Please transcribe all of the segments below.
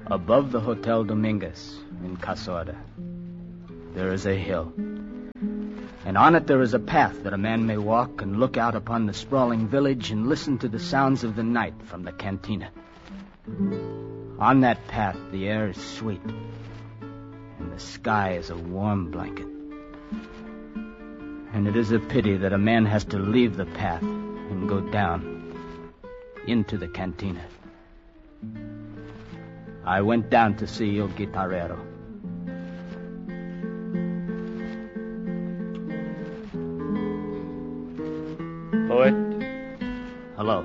Above the Hotel Dominguez in Casorda, there is a hill. And on it there is a path that a man may walk and look out upon the sprawling village and listen to the sounds of the night from the cantina. On that path the air is sweet, and the sky is a warm blanket. And it is a pity that a man has to leave the path and go down into the cantina. I went down to see El Guitarrero. Poet? Hello.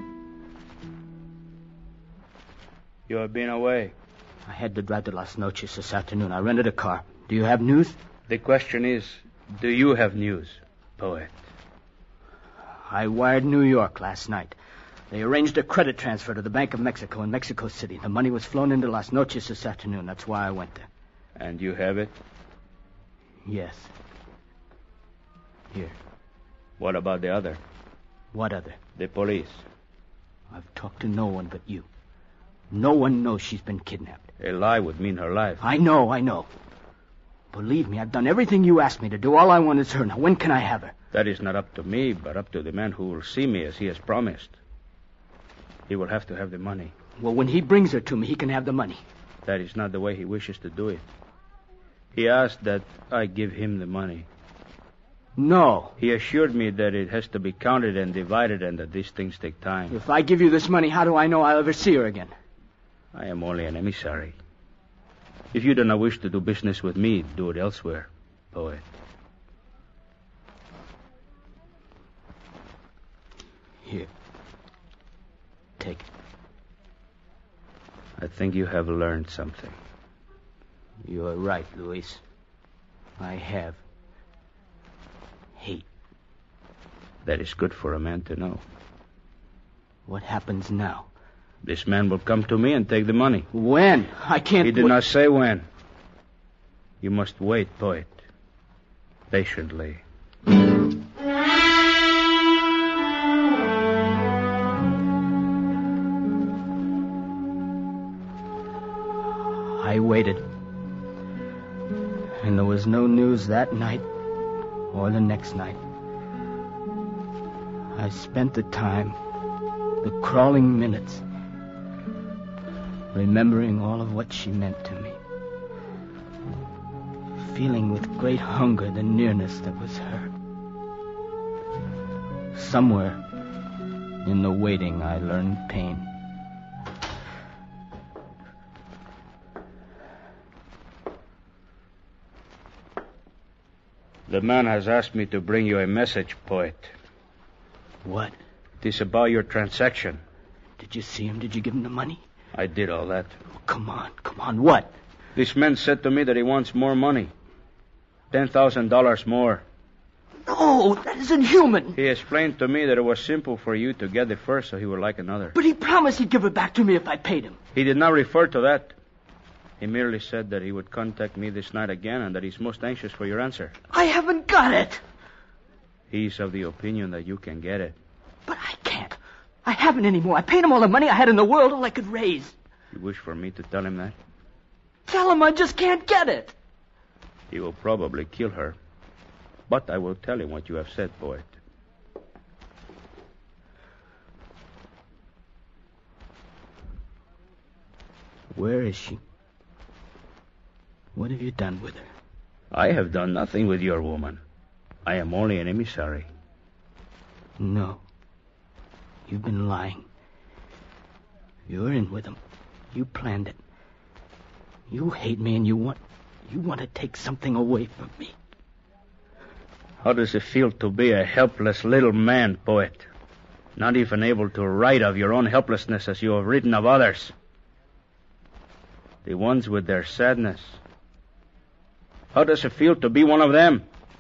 You have been away. I had to drive to Las Noches this afternoon. I rented a car. Do you have news? The question is, do you have news, Poet? I wired New York last night. They arranged a credit transfer to the Bank of Mexico in Mexico City. The money was flown into Las Noches this afternoon. That's why I went there. And you have it? Yes. Here. What about the other? What other? The police. I've talked to no one but you. No one knows she's been kidnapped. A lie would mean her life. I know. Believe me, I've done everything you asked me to do. All I want is her. Now, when can I have her? That is not up to me, but up to the man who will see me as he has promised. He will have to have the money. Well, when he brings her to me, he can have the money. That is not the way he wishes to do it. He asked that I give him the money. No. He assured me that it has to be counted and divided and that these things take time. If I give you this money, how do I know I'll ever see her again? I am only an emissary. If you do not wish to do business with me, do it elsewhere, Poet. Here. Take it. I think you have learned something. You are right, Luis. I have. Hate. That is good for a man to know. What happens now? This man will come to me and take the money. When? I can't... He did not say when. You must wait, Poet. Patiently. I waited. And there was no news that night or the next night. I spent the time, the crawling minutes, remembering all of what she meant to me. Feeling with great hunger the nearness that was her. Somewhere in the waiting I learned pain. The man has asked me to bring you a message, Poet. What? It is about your transaction. Did you see him? Did you give him the money? I did all that. Oh, come on. What? This man said to me that he wants more money. $10,000 more. No, that is inhuman. He explained to me that it was simple for you to get the first so he would like another. But he promised he'd give it back to me if I paid him. He did not refer to that. He merely said that he would contact me this night again and that he's most anxious for your answer. I haven't got it. He's of the opinion that you can get it. But I can't. I haven't anymore. I paid him all the money I had in the world, all I could raise. You wish for me to tell him that? Tell him I just can't get it. He will probably kill her. But I will tell him what you have said, Poet. Where is she? What have you done with her? I have done nothing with your woman. I am only an emissary. No. You've been lying. You're in with him. You planned it. You hate me and you want to take something away from me. How does it feel to be a helpless little man, Poet? Not even able to write of your own helplessness as you have written of others. The ones with their sadness. How does it feel to be one of them?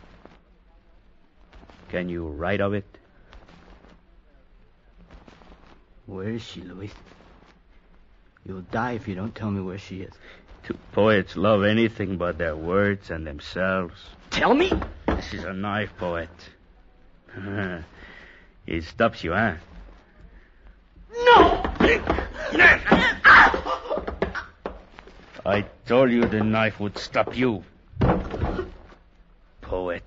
Can you write of it? Where is she, Luis? You'll die if you don't tell me where she is. Do poets love anything but their words and themselves? Tell me? This is a knife, Poet. It stops you, huh? No! I told you the knife would stop you. Poet.